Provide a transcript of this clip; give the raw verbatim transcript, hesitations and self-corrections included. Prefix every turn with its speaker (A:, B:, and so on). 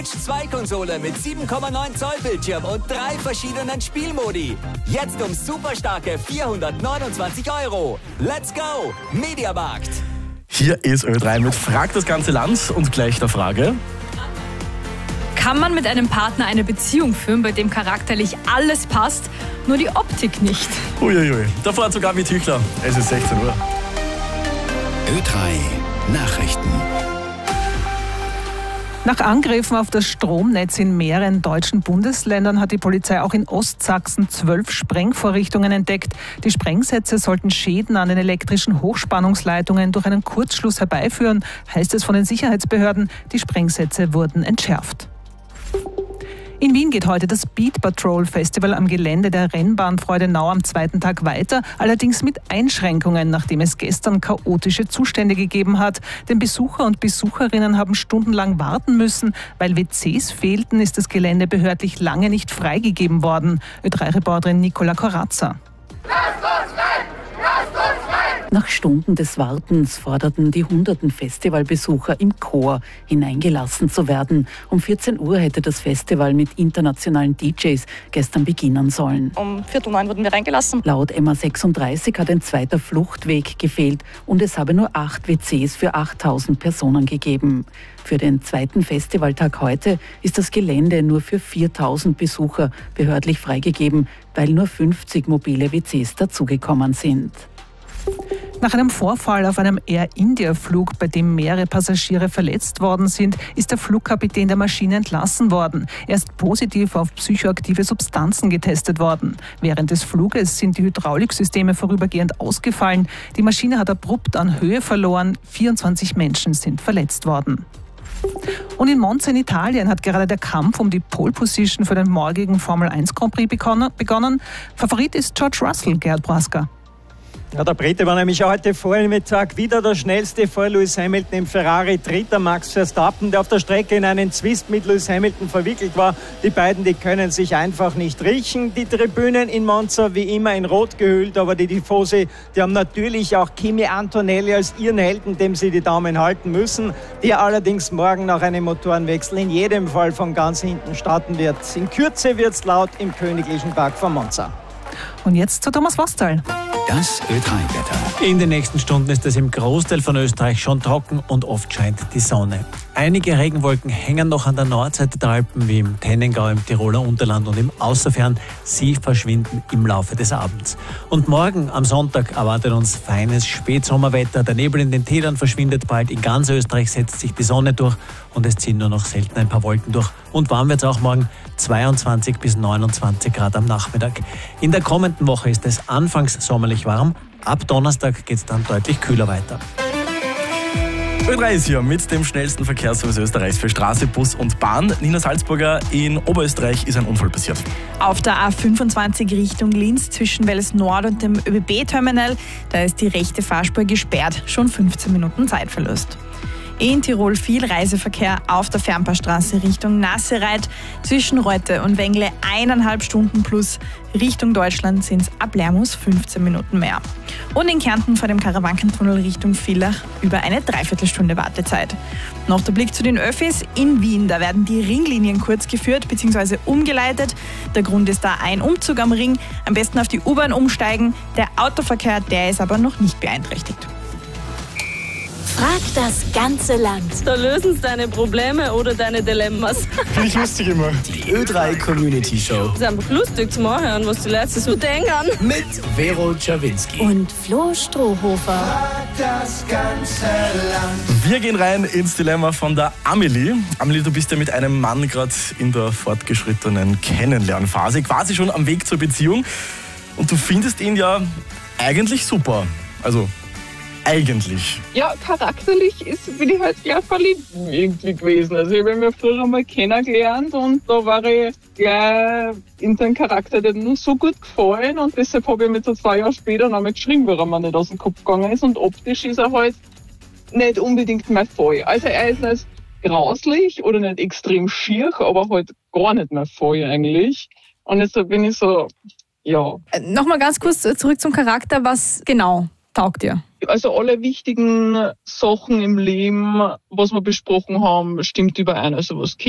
A: zwei Konsole mit sieben Komma neun Zoll Bildschirm und drei verschiedenen Spielmodi. Jetzt um super starke vierhundertneunundzwanzig Euro. Let's go! Mediamarkt.
B: Hier ist Ö drei mit Frag das ganze Land und gleich der Frage.
C: Kann man mit einem Partner eine Beziehung führen, bei dem charakterlich alles passt, nur die Optik nicht?
B: Uiuiui, davor sogar mit Tüchler. Es ist sechzehn Uhr.
D: Ö drei Nachrichten.
E: Nach Angriffen auf das Stromnetz in mehreren deutschen Bundesländern hat die Polizei auch in Ostsachsen zwölf Sprengvorrichtungen entdeckt. Die Sprengsätze sollten Schäden an den elektrischen Hochspannungsleitungen durch einen Kurzschluss herbeiführen, heißt es von den Sicherheitsbehörden. Die Sprengsätze wurden entschärft. In Wien geht heute das Speed Patrol Festival am Gelände der Rennbahn Freudenau am zweiten Tag weiter, allerdings mit Einschränkungen, nachdem es gestern chaotische Zustände gegeben hat. Denn Besucher und Besucherinnen haben stundenlang warten müssen. Weil W Cs fehlten, ist das Gelände behördlich lange nicht freigegeben worden. Ö drei Reporterin Nicola Corazza.
F: Nach Stunden des Wartens forderten die hunderten Festivalbesucher im Chor, hineingelassen zu werden. Um vierzehn Uhr hätte das Festival mit internationalen D Js gestern beginnen sollen.
G: Um Viertel neun wurden wir reingelassen.
F: Laut M A sechsunddreißig hat ein zweiter Fluchtweg gefehlt und es habe nur acht W Cs für achttausend Personen gegeben. Für den zweiten Festivaltag heute ist das Gelände nur für viertausend Besucher behördlich freigegeben, weil nur fünfzig mobile W Cs dazugekommen sind.
E: Nach einem Vorfall auf einem Air India-Flug, bei dem mehrere Passagiere verletzt worden sind, ist der Flugkapitän der Maschine entlassen worden. Er ist positiv auf psychoaktive Substanzen getestet worden. Während des Fluges sind die Hydrauliksysteme vorübergehend ausgefallen. Die Maschine hat abrupt an Höhe verloren. vierundzwanzig Menschen sind verletzt worden. Und in Monza in Italien hat gerade der Kampf um die Pole Position für den morgigen Formel eins Grand Prix begonnen. Favorit ist George Russell, Gerhard Brasker.
H: Ja, der Brite war nämlich heute vor ihm mit Tag wieder der schnellste vor Lewis Hamilton im Ferrari. Dritter Max Verstappen, der auf der Strecke in einen Zwist mit Lewis Hamilton verwickelt war. Die beiden, die können sich einfach nicht riechen. Die Tribünen in Monza wie immer in Rot gehüllt, aber die Tifosi, die haben natürlich auch Kimi Antonelli als ihren Helden, dem sie die Daumen halten müssen, der allerdings morgen nach einem Motorenwechsel in jedem Fall von ganz hinten starten wird. In Kürze wird's laut im Königlichen Park von Monza.
E: Und jetzt zu Thomas Wastal.
D: Das Ö drei Wetter.
I: In den nächsten Stunden ist es im Großteil von Österreich schon trocken und oft scheint die Sonne. Einige Regenwolken hängen noch an der Nordseite der Alpen, wie im Tennengau, im Tiroler Unterland und im Außerfern. Sie verschwinden im Laufe des Abends. Und morgen am Sonntag erwartet uns feines Spätsommerwetter. Der Nebel in den Tälern verschwindet bald. In ganz Österreich setzt sich die Sonne durch und es ziehen nur noch selten ein paar Wolken durch. Und warm wird es auch morgen, zweiundzwanzig bis neunundzwanzig Grad am Nachmittag. In der kommenden Woche ist es anfangs sommerlich warm. Ab Donnerstag geht es dann deutlich kühler weiter.
B: Ö drei ist hier mit dem schnellsten Verkehrsservice Österreichs für Straße, Bus und Bahn. Nina Salzburger, in Oberösterreich ist ein Unfall passiert.
G: Auf der A fünfundzwanzig Richtung Linz zwischen Wels Nord und dem Ö B B-Terminal, da ist die rechte Fahrspur gesperrt. Schon fünfzehn Minuten Zeitverlust. In Tirol viel Reiseverkehr auf der Fernpassstraße Richtung Nassereit. Zwischen Reute und Wengle eineinhalb Stunden plus. Richtung Deutschland sind es ab Lermus fünfzehn Minuten mehr. Und in Kärnten vor dem Karawankentunnel Richtung Villach über eine Dreiviertelstunde Wartezeit. Noch der Blick zu den Öffis. In Wien, da werden die Ringlinien kurz geführt bzw. umgeleitet. Der Grund ist da ein Umzug am Ring. Am besten auf die U-Bahn umsteigen. Der Autoverkehr, der ist aber noch nicht beeinträchtigt.
J: Frag das ganze Land.
K: Da lösen sie deine Probleme oder deine Dilemmas.
B: Finde ich lustig immer.
D: Die Ö drei Community Show.
K: Es ist einfach lustig zum Anhören, was die Leute so denken.
D: Mit Vero Czawinski.
J: Und Flo Strohhofer.
D: Frag das ganze Land.
B: Wir gehen rein ins Dilemma von der Amelie. Amelie, du bist ja mit einem Mann gerade in der fortgeschrittenen Kennenlernphase, quasi schon am Weg zur Beziehung. Und du findest ihn ja eigentlich super. Also eigentlich.
L: Ja, charakterlich ist, bin ich halt gleich verliebt irgendwie gewesen. Also ich habe ihn mir früher mal kennengelernt und da war ich gleich in seinen Charakter, der hat mir so gut gefallen und deshalb habe ich mir so zwei Jahre später noch mal geschrieben, warum er mir nicht aus dem Kopf gegangen ist, und optisch ist er halt nicht unbedingt mein Fall. Also er ist nicht grauslich oder nicht extrem schier, aber halt gar nicht mein Fall eigentlich. Und deshalb bin ich so, ja.
C: Nochmal ganz kurz zurück zum Charakter. Was genau taugt dir?
L: Also alle wichtigen Sachen im Leben, was wir besprochen haben, stimmt überein. Also was